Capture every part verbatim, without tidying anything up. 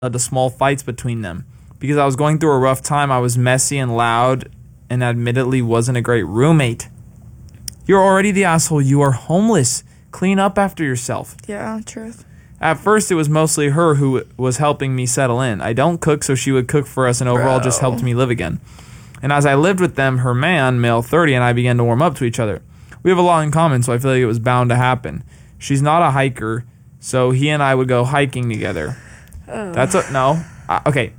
led to small fights between them. Because I was going through a rough time, I was messy and loud and admittedly wasn't a great roommate. You're already the asshole. You are homeless. Clean up after yourself. Yeah, truth. At first, it was mostly her who was helping me settle in. I don't cook, so she would cook for us and overall Bro. just helped me live again. And as I lived with them, her man, male thirty, and I began to warm up to each other. We have a lot in common, so I feel like it was bound to happen. She's not a hiker, so he and I would go hiking together. Oh. That's a... No. Uh, okay.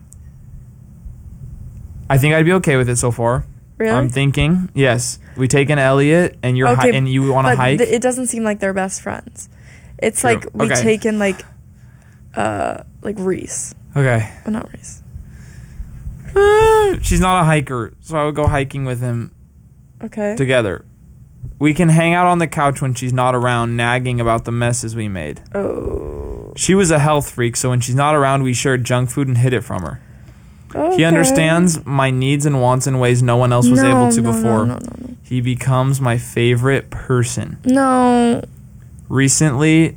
I think I'd be okay with it so far. Really? I'm thinking, yes. We take an Elliot, and you're Okay, hi- and you want to but hike. th- it doesn't seem like they're best friends. It's True. like we Okay. take in like, uh, like Reese, Okay. but not Reese. Uh, she's not a hiker, so I would go hiking with him Okay. together. We can hang out on the couch when she's not around, nagging about the messes we made. Oh. She was a health freak, so when she's not around, we shared junk food and hid it from her. Okay. He understands my needs and wants in ways no one else was No, able to no, before. No, no, no, no. He becomes my favorite person. No. Recently,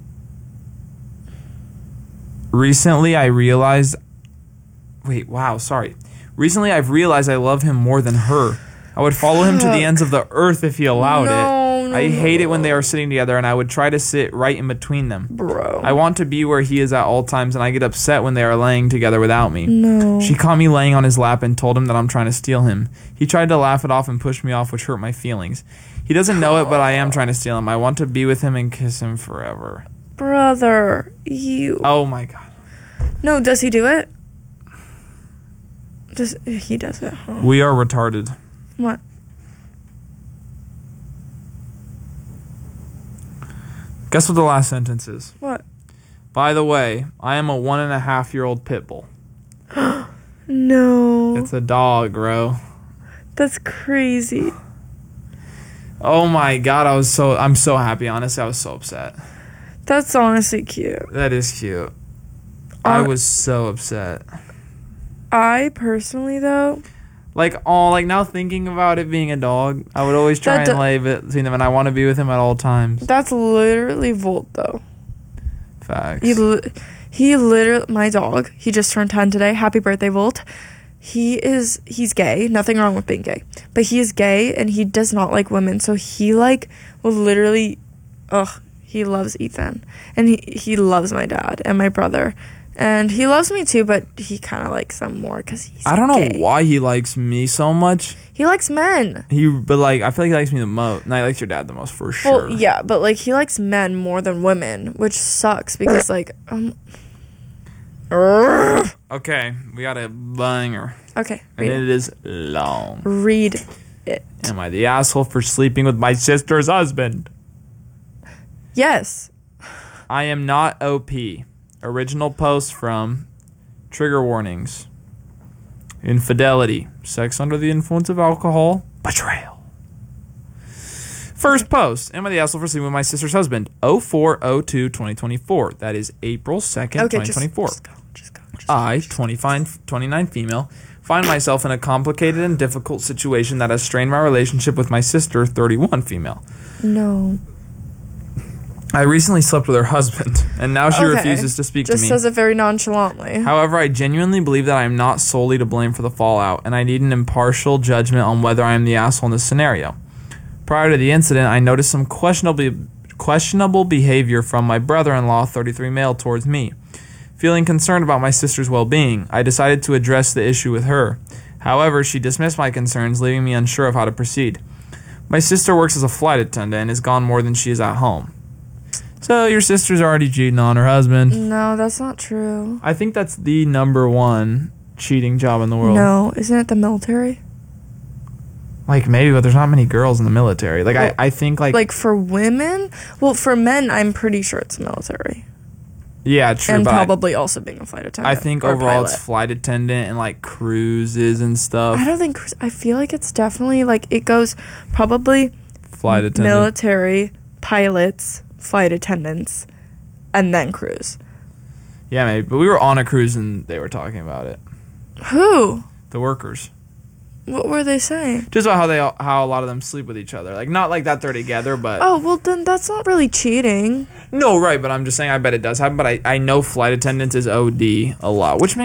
recently I realized... Wait, wow, sorry. Recently, I've realized I love him more than her. I would follow him to the ends of the earth if he allowed No, it. no, I hate no, it when they no. are sitting together, and I would try to sit right in between them. Bro. I want to be where he is at all times, and I get upset when they are laying together without me. No. She caught me laying on his lap and told him that I'm trying to steal him. He tried to laugh it off and push me off, which hurt my feelings. He doesn't know it, but I am trying to steal him. I want to be with him and kiss him forever. Brother, you. Oh my god. No, does he do it? Does he does it? Huh? We are retarded. What? Guess what the last sentence is? What? By the way, I am a one and a half year old pit bull. No. It's a dog, bro. That's crazy. Oh my god, I was so I'm so happy, honestly. I was so upset. That's honestly cute. That is cute. I Uh, was so upset. I personally, though, Like, oh, like now thinking about it being a dog, I would always try That and do- lay between them, and I want to be with him at all times. that's literally Volt, though. Facts. He, li- he literally, my dog, he just turned ten today. Happy birthday, Volt. He is, he's gay. Nothing wrong with being gay. But he is gay, and he does not like women. So he, like, will literally, ugh, he loves Ethan. And he, he loves my dad and my brother. And he loves me, too, but he kind of likes them more because he's I don't know gay. why he likes me so much. He likes men. He, but like, I feel like he likes me the most. No, he likes your dad the most for sure. Well, yeah, but, like, he likes men more than women, which sucks because, like, um... Urgh. Okay, we got a banger, Okay, and read it is long. it. Read it. Am I the asshole for sleeping with my sister's husband? Yes. I am not O P. Original post from Trigger Warnings. Infidelity. Sex under the influence of alcohol. Betrayal. First post. Am I the asshole for sleeping with my sister's husband? oh four oh two twenty twenty-four. That is April second, Okay, twenty just, twenty-four. just go. Just go. Just I, twenty-five, twenty-nine female, find myself in a complicated and difficult situation that has strained my relationship with my sister, thirty-one female. No. I recently slept with her husband, and now she Okay. refuses to speak Just to me. says it very nonchalantly. However, I genuinely believe that I am not solely to blame for the fallout, and I need an impartial judgment on whether I am the asshole in this scenario. Prior to the incident, I noticed some questionable questionable behavior from my brother-in-law, thirty-three male, towards me. Feeling concerned about my sister's well-being, I decided to address the issue with her. However, she dismissed my concerns, leaving me unsure of how to proceed. My sister works as a flight attendant and is gone more than she is at home. So your sister's already cheating on her husband. No, that's not true. I think that's the number one cheating job in the world. No, isn't it the military? Like, maybe, but there's not many girls in the military. Like, Well, I, I think, like... Like for women? Well, for men, I'm pretty sure it's military. Yeah, true, And but I- probably also being a flight attendant. I think or overall pilot. it's flight attendant and, like, cruises and stuff. I don't think, cruise- I feel like it's definitely, like, it goes probably Flight attendant. military, pilots, flight attendants, and then cruise. Yeah, maybe. But we were on a cruise and they were talking about it. Who? The workers. What were they saying? Just about how they all- how a lot of them sleep with each other. Like not like that they're together, but Oh, well then that's not really cheating. no, right. But I'm just saying, I bet it does happen. But I, I know flight attendants is O D a lot, which makes